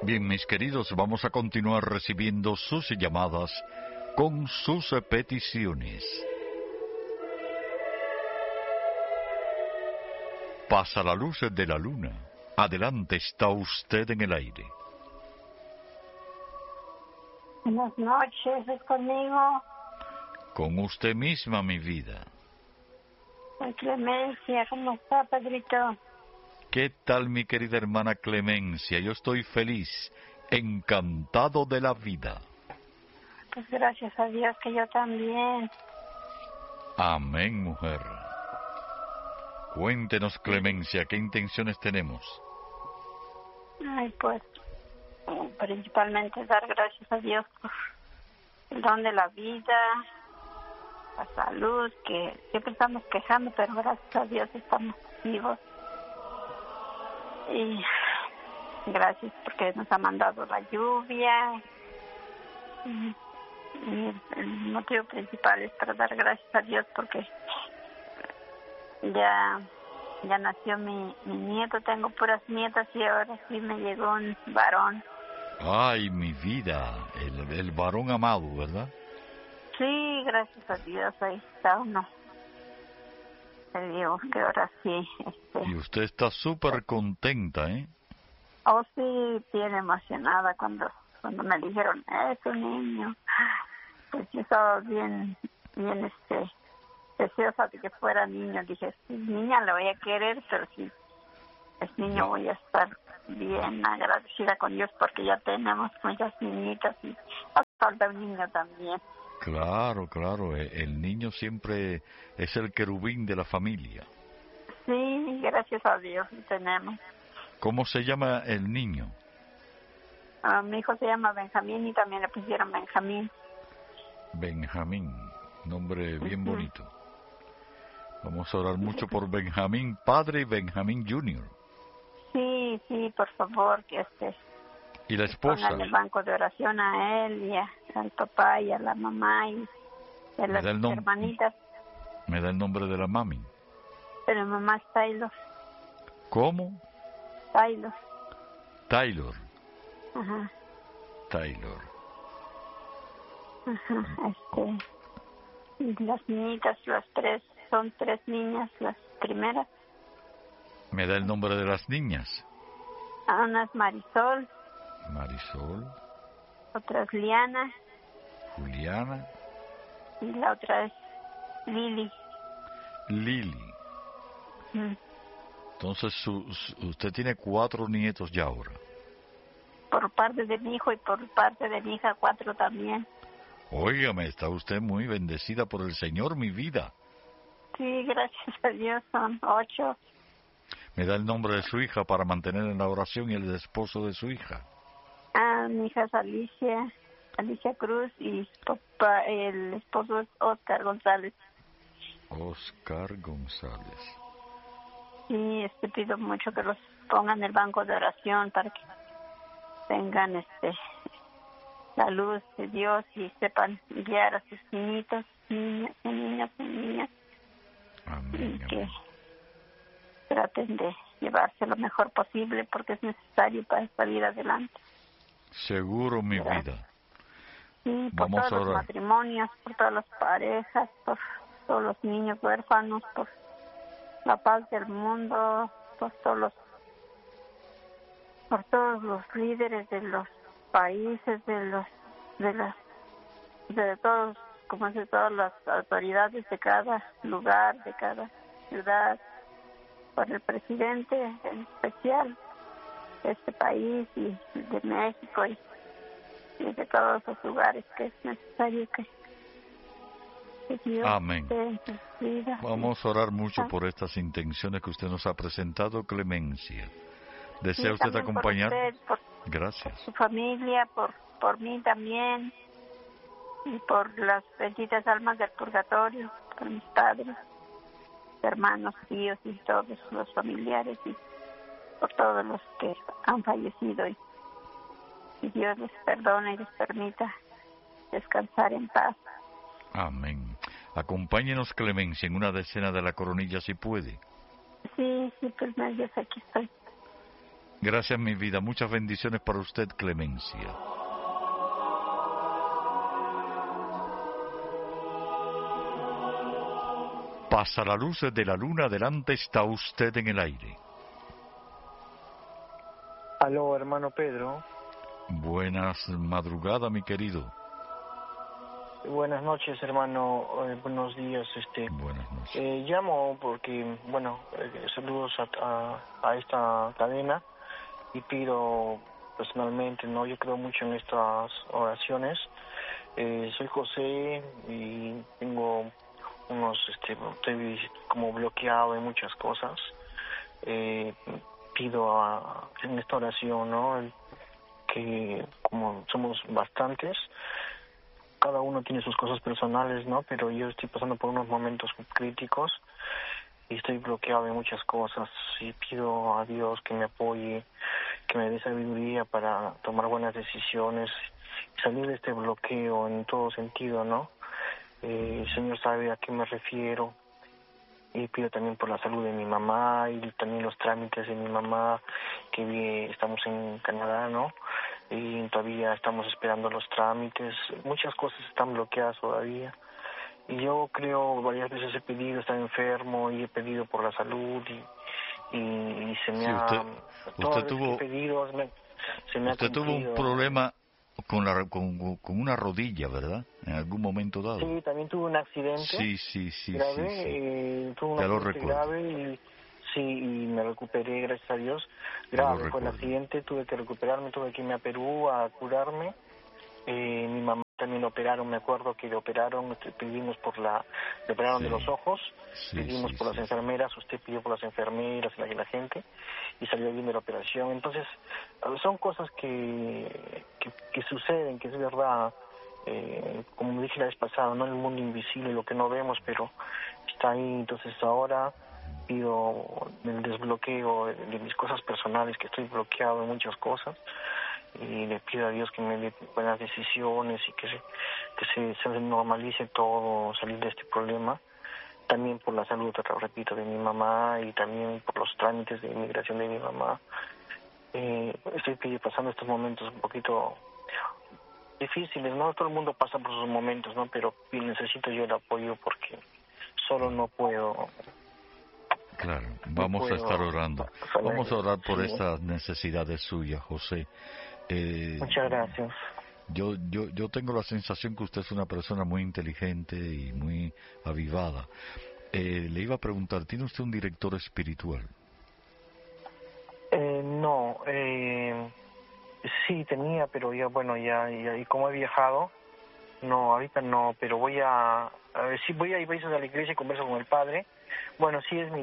Bien, mis queridos, vamos a continuar recibiendo sus llamadas con sus peticiones. Pasa la luz de la luna. Adelante, está usted en el aire. Buenas noches, ¿es conmigo? Con usted misma, mi vida. Soy Clemencia, ¿cómo está, Pedrito? ¿Qué tal, mi querida hermana Clemencia? Yo estoy feliz, encantado de la vida. Pues gracias a Dios que yo también. Amén, mujer. Cuéntenos, Clemencia, ¿qué intenciones tenemos? Ay, pues, principalmente dar gracias a Dios por el don de la vida, la salud, que siempre estamos quejando, pero gracias a Dios estamos vivos. Y gracias porque nos ha mandado la lluvia. Y el motivo principal es para dar gracias a Dios porque ya nació mi nieto. Tengo puras nietas y ahora sí me llegó un varón. Ay, mi vida, el varón amado, ¿verdad? Sí, gracias a Dios, ahí está uno. Te digo que ahora sí. Y usted está súper contenta, ¿eh? Oh, sí, bien emocionada cuando me dijeron, es un niño. Pues yo estaba bien, deseosa de que fuera niño. Dije, si niña le voy a querer, pero si es niño voy a estar bien agradecida con Dios porque ya tenemos muchas niñitas y falta un niño también. Claro, el niño siempre es el querubín de la familia. Sí, gracias a Dios tenemos. ¿Cómo se llama el niño? Mi hijo se llama Benjamín y también le pusieron Benjamín. Benjamín, nombre bien bonito. Vamos a orar mucho por Benjamín padre y Benjamín Junior. Sí, por favor, que ¿Y la esposa? Pongan el banco de oración a él y al papá y a la mamá y a las hermanitas. ¿Me da el nombre de la mami? Pero la mamá es Taylor. ¿Cómo? Taylor. Ajá. Taylor. Ajá, y las niñitas, son tres niñas, las primeras. ¿Me da el nombre de las niñas? Una es Marisol. Otra es Liana. Juliana. Y la otra es Lili. Entonces usted tiene 4 nietos ya ahora. Por parte de mi hijo y por parte de mi hija 4 también. Óigame, está usted muy bendecida por el Señor, mi vida. Sí, gracias a Dios, son 8. ¿Me da el nombre de su hija para mantener en la oración y el esposo de su hija? Mi hija es Alicia Cruz, y papá, el esposo es Oscar González. Sí, pido mucho que los pongan en el banco de oración para que tengan la luz de Dios y sepan guiar a sus niñitos, niñas. Amén, y que traten de llevarse lo mejor posible porque es necesario para salir adelante. Seguro, mi vida. Sí, por todos los matrimonios, por todas las parejas, por todos los niños huérfanos, por la paz del mundo, por todos los líderes de los países, de todos, como de todas las autoridades de cada lugar, de cada ciudad, por el presidente en especial de este país y de México y de todos los lugares que es necesario que Dios Amén. esté en su vida. Vamos a orar mucho por estas intenciones que usted nos ha presentado, Clemencia. ¿Desea usted acompañar? Gracias. Por su familia, por mí también, y por las benditas almas del purgatorio, por mis padres, hermanos, tíos y todos los familiares, y por todos los que han fallecido, y Dios les perdone y les permita descansar en paz. Amén. Acompáñenos, Clemencia, en una decena de la coronilla si puede. Sí, pues Dios, aquí estoy. Gracias, mi vida. Muchas bendiciones para usted, Clemencia. Pasa la luz de la luna, adelante está usted en el aire. Aló, hermano Pedro. Buenas madrugadas, mi querido. Buenas noches, hermano. Buenos días. Buenas noches. Llamo porque, saludos a esta cadena y pido personalmente, ¿no? Yo creo mucho en estas oraciones. Soy José y tengo estoy como bloqueado en muchas cosas. Pido en esta oración, ¿no? Que como somos bastantes, cada uno tiene sus cosas personales, ¿no? Pero yo estoy pasando por unos momentos críticos y estoy bloqueado en muchas cosas y pido a Dios que me apoye, que me dé sabiduría para tomar buenas decisiones y salir de este bloqueo en todo sentido, ¿no? El Señor sabe a qué me refiero y pido también por la salud de mi mamá y también los trámites de mi mamá, que estamos en Canadá, ¿no? Y todavía estamos esperando los trámites. Muchas cosas están bloqueadas todavía. Y yo creo, varias veces he pedido, estar enfermo y he pedido por la salud y se me ha... Usted tuvo... se me ha usted tuvo un problema con una rodilla, ¿verdad? En algún momento dado. Sí, también tuve un accidente grave. Sí. Tuve un accidente grave y me recuperé, gracias a Dios. Grave fue el accidente, tuve que recuperarme, tuve que irme a Perú a curarme. Mi mamá también lo operaron, me acuerdo que le operaron, le operaron de los ojos, pedimos por las enfermeras, usted pidió por las enfermeras y la gente, y salió bien de la operación. Entonces, son cosas que suceden, que es verdad, como dije la vez pasada, ¿no? En el mundo invisible, lo que no vemos, pero está ahí. Entonces ahora pido el desbloqueo de mis cosas personales, que estoy bloqueado en muchas cosas, y le pido a Dios que me dé buenas decisiones y que se normalice todo, salir de este problema. También por la salud, repito, de mi mamá y también por los trámites de inmigración de mi mamá. Estoy pasando estos momentos un poquito difíciles, ¿no? Todo el mundo pasa por esos momentos, ¿no? Pero necesito yo el apoyo porque solo no puedo. Claro, vamos a estar orando. Vamos a orar por estas necesidades suyas, José. Muchas gracias. Yo tengo la sensación que usted es una persona muy inteligente y muy avivada. Le iba a preguntar, ¿tiene usted un director espiritual? No, sí tenía, pero ya, y como he viajado, no, ahorita no, pero voy a ver, sí voy a ir a la iglesia y converso con el padre. Bueno, sí es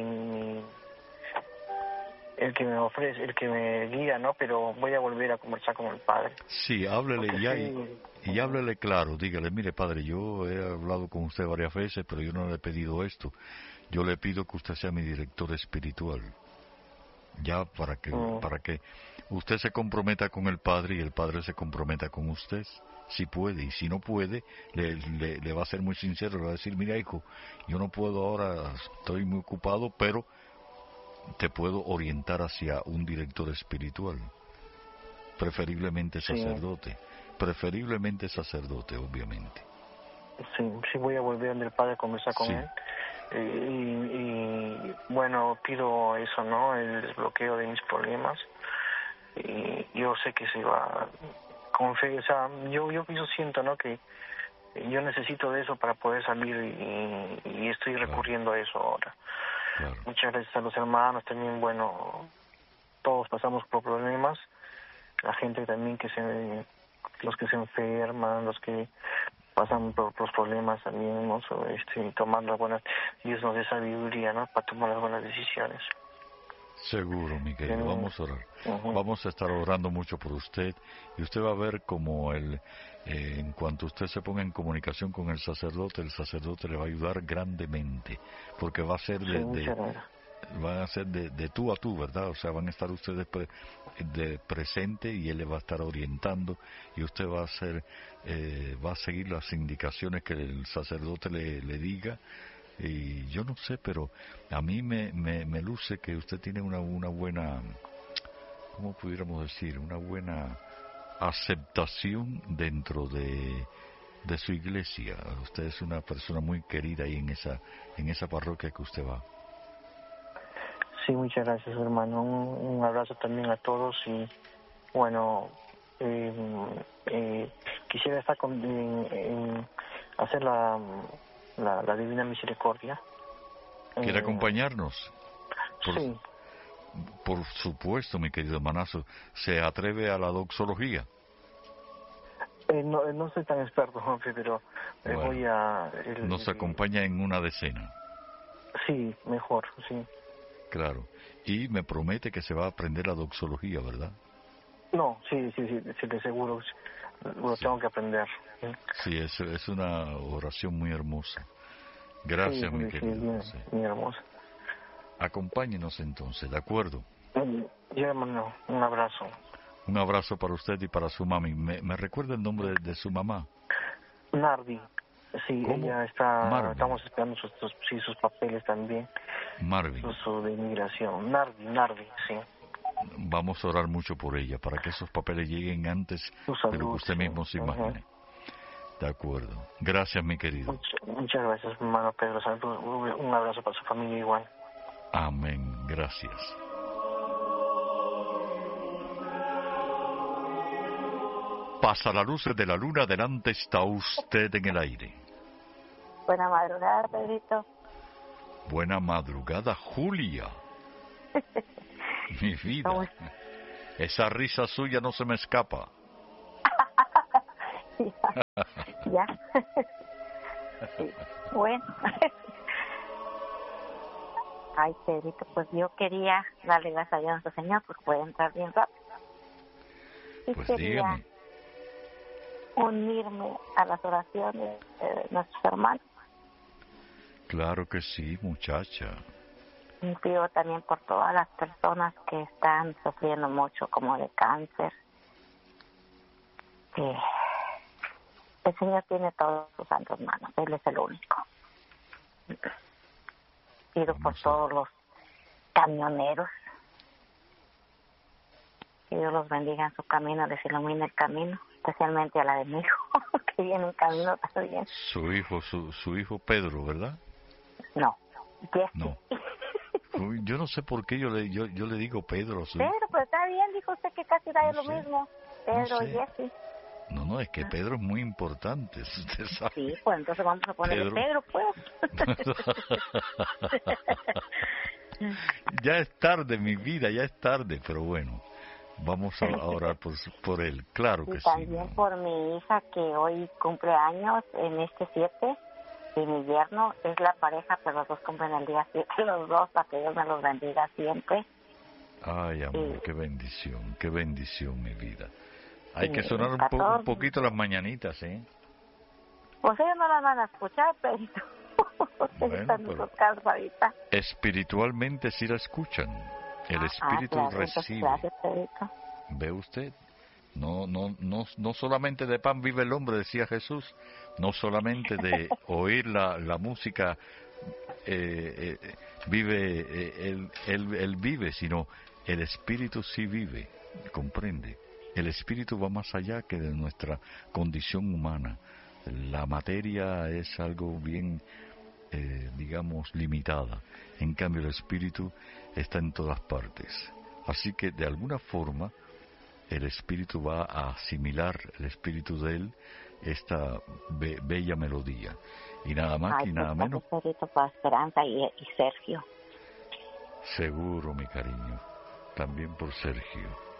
el que me ofrece, el que me guía, ¿no? Pero voy a volver a conversar con el padre. Sí, háblele ya y háblele claro, dígale, mire padre, yo he hablado con usted varias veces, pero yo no le he pedido esto. Yo le pido que usted sea mi director espiritual. Ya para que usted se comprometa con el padre y el padre se comprometa con usted, si puede, y si no puede, le va a ser muy sincero, le va a decir, mira hijo, yo no puedo ahora, estoy muy ocupado, pero te puedo orientar hacia un director espiritual, preferiblemente sacerdote, obviamente. Sí, voy a volver donde el padre a conversar con él. Y bueno, pido eso, ¿no? El desbloqueo de mis problemas. Y yo sé que se va con fe, o sea, yo siento, ¿no? Que yo necesito de eso para poder salir y estoy recurriendo a eso ahora. Claro. Muchas gracias a los hermanos también, todos pasamos por problemas, la gente también los que se enferman, los que pasan por los problemas también, ¿no? Tomar las buenas, Dios nos dé sabiduría, ¿no? Para tomar las buenas decisiones. Seguro, mi querido, vamos a orar. Vamos a estar orando mucho por usted y usted va a ver como en cuanto usted se ponga en comunicación con el sacerdote le va a ayudar grandemente, porque va a ser van a ser de tú a tú, ¿verdad? O sea, van a estar ustedes de presente y él le va a estar orientando y usted va a seguir las indicaciones que el sacerdote le diga. Y yo no sé, pero a mí me luce que usted tiene una buena ¿cómo pudiéramos decir? Una buena aceptación dentro de su iglesia. Usted es una persona muy querida ahí en esa parroquia que usted va. Sí, muchas gracias, hermano. Un abrazo también a todos y, bueno, quisiera estar hacer la Divina Misericordia. ¿Quiere acompañarnos? Sí. Por supuesto, mi querido hermanazo. ¿Se atreve a la doxología? No soy tan experto, Jorge, pero bueno, voy a... nos acompaña en una decena. Sí, mejor, sí. Claro. Y me promete que se va a aprender la doxología, ¿verdad? No, sí, de seguro. Lo tengo que aprender. Sí, es una oración muy hermosa. Gracias, sí, mi querido José. Muy hermosa. Acompáñenos entonces, ¿de acuerdo? Ya, hermano, un abrazo. Un abrazo para usted y para su mami. ¿Me recuerda el nombre de su mamá? Nardi. Sí, ¿Cómo? ella está... Marvin. Estamos esperando sus papeles también. Marvin. Su de inmigración. Nardi, sí. Vamos a orar mucho por ella, para que esos papeles lleguen antes de lo que usted mismo se imagine. De acuerdo. Gracias, mi querido. Muchas gracias, hermano Pedro. Un abrazo para su familia igual. Amén. Gracias. Pasa la luz de la luna, delante está usted en el aire. Buena madrugada, Pedrito. Buena madrugada, Julia. Mi vida. Esa risa suya no se me escapa. Ya. Sí. Bueno. Ay, Pedrito, pues yo quería darle gracias a Dios a nuestro Señor porque puede entrar bien rápido. Y pues quería dígame. Unirme a las oraciones de nuestros hermanos. Claro que sí, muchacha. Y pido también por todas las personas que están sufriendo mucho, como de cáncer. Que el Señor tiene todas sus santas manos, Él es el único. Pido por todos los camioneros. Que Dios los bendiga en su camino, les ilumine el camino, especialmente a la de mi hijo, que viene en camino también. Su hijo Pedro, ¿verdad? No, Jesse. No. Uy, yo no sé por qué yo le digo Pedro. Pedro, pero está bien, dijo usted que casi da lo mismo. Pedro no y Jesse. No, es que Pedro es muy importante, usted sabe. Sí, pues entonces vamos a ponerle Pedro pues. Ya es tarde, mi vida, ya es tarde, pero bueno, vamos a orar por él, claro que sí. Y también por mi hija que hoy cumple años en este 7, y mi yerno es la pareja, pero los dos cumplen el día 7, los dos, para que Dios me los bendiga siempre. Ay, amor, qué bendición, mi vida. Hay que sonar un poquito las mañanitas, ¿eh? Pues ellos no las van a escuchar, pero bueno, espiritualmente sí la escuchan. El espíritu claro, recibe. Gracias, Pedrito. ¿Ve usted? No solamente de pan vive el hombre, decía Jesús. No solamente de oír la música vive él vive, sino el espíritu sí vive, comprende. El espíritu va más allá que de nuestra condición humana. La materia es algo bien, digamos, limitada. En cambio, el espíritu está en todas partes. Así que, de alguna forma, el espíritu va a asimilar, el espíritu de él, esta bella melodía. Y nada más y nada menos. Para Esperanza y Sergio. Seguro, mi cariño. También por Sergio.